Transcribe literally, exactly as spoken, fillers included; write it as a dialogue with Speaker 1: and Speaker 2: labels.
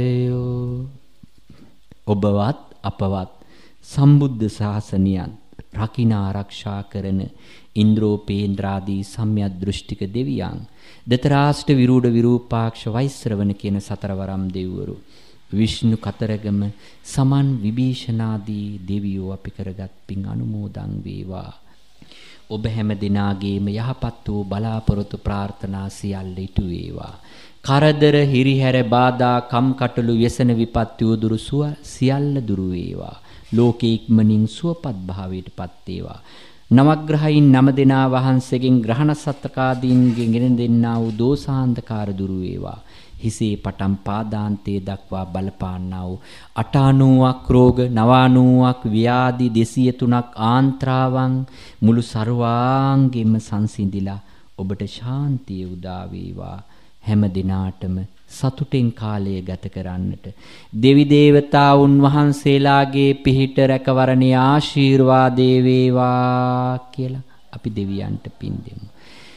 Speaker 1: ඔබවත් අපවත් සම්බුද්ධ ශාසනයන් රකින්න ආරක්ෂා කරන ඉන්ද්‍රෝපේන්ද්‍රාදී සම්‍යක් දෘෂ්ටික දෙවියන් දතරාෂ්ට විරූඪ විරූපාක්ෂ වෛශ්‍රවණ කියන සතරවරම් දෙවිවරු විෂ්ණු කතරගම සමන් විභීෂණාදී දෙවියෝ අපි කරගත් පින් අනුමෝදන් වේවා. ඔබ හැම දිනාගේම යහපත් වූ බලාපොරොත්තු ප්‍රාර්ථනා සියල්ල ඉටු වේවා. කරදර හිරිහැර බාධා කම්කටොළු व्यसन විපත්ති උදුරු සුව සියල්ල දුරු වේවා. ලෝකේ ඉක්මනින් සුවපත් භාවයටපත් වේවා. නවග්‍රහයින් නම දෙනා වහන්සේගෙන් ග්‍රහණ සත්තකාදීන්ගෙන් ගෙන දෙන්නා වූ දෝසාන්ධකාර දුරු වේවා. හිසේ පටන් පාදාන්තයේ දක්වා බලපාන්නා වූ අටානූවක් රෝග නවානූවක් ව්‍යාධි දෙසිය තුනක් ආන්ත්‍රාවන් මුළු ਸਰවාංගෙම සංසිඳිලා ඔබට ශාන්තිය උදා වේවා. හැම දිනාටම සතුටින් කාලය ගත කරන්නට දෙවි දේවතාවුන් වහන්සේලාගේ පිහිට රැකවරණේ ආශිර්වාදේ වේවා කියලා අපි දෙවියන්ට පින් දෙමු.